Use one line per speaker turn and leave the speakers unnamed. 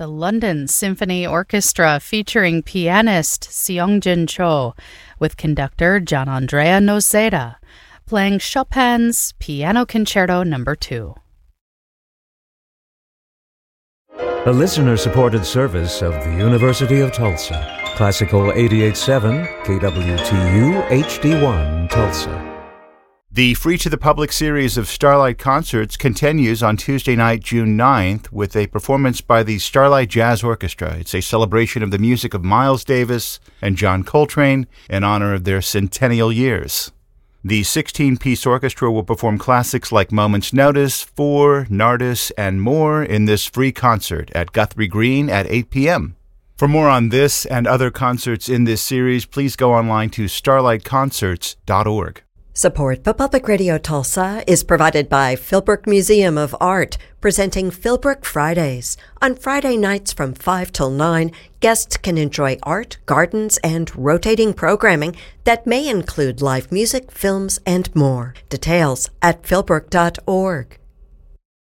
the London Symphony Orchestra featuring pianist Seongjin Cho with conductor Gianandrea Noceda, playing Chopin's Piano Concerto No. 2.
A listener-supported service of the University of Tulsa. Classical 88.7, KWTU HD1, Tulsa.
The Free to the Public series of Starlight concerts continues on Tuesday night, June 9th, with a performance by the Starlight Jazz Orchestra. It's a celebration of the music of Miles Davis and John Coltrane in honor of their centennial years. The 16-piece orchestra will perform classics like Moment's Notice, Four, Nardis, and more in this free concert at Guthrie Green at 8 p.m. For more on this and other concerts in this series, please go online to starlightconcerts.org.
Support for Public Radio Tulsa is provided by Philbrook Museum of Art, presenting Philbrook Fridays. On Friday nights from 5 till 9, guests can enjoy art, gardens, and rotating programming that may include live music, films, and more. Details at philbrook.org.